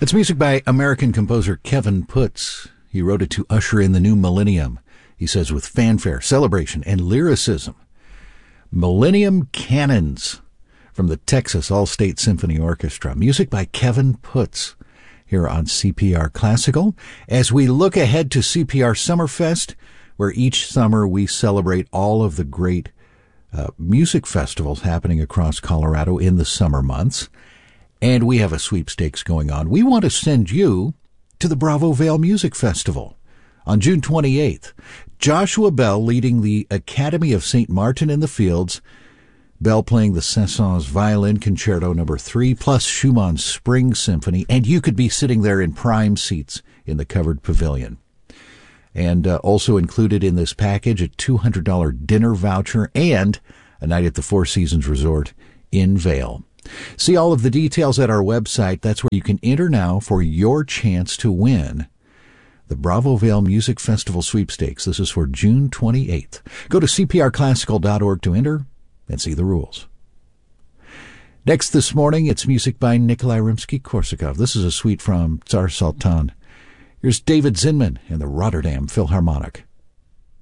It's music by American composer Kevin Putz. He wrote it to usher in the new millennium, he says, with fanfare, celebration, and lyricism. Millennium Cannons from the Texas All-State Symphony Orchestra. Music by Kevin Putz here on CPR Classical as we look ahead to CPR Summerfest, where each summer we celebrate all of the great music festivals happening across Colorado in the summer months. And we have a sweepstakes going on. We want to send you to the Bravo Vale Music Festival on June 28th. Joshua Bell leading the Academy of St. Martin in the Fields. Bell playing the Saint-Saëns Violin Concerto No. 3 plus Schumann's Spring Symphony. And you could be sitting there in prime seats in the covered pavilion. And also included in this package, a $200 dinner voucher and a night at the Four Seasons Resort in Vail. See all of the details at our website. That's where you can enter now for your chance to win the Bravo Vale Music Festival sweepstakes. This is for June 28th. Go to cprclassical.org to enter and see the rules. Next this morning, it's music by Nikolai Rimsky-Korsakov. This is a suite from Tsar Sultan. Here's David Zinman and the Rotterdam Philharmonic.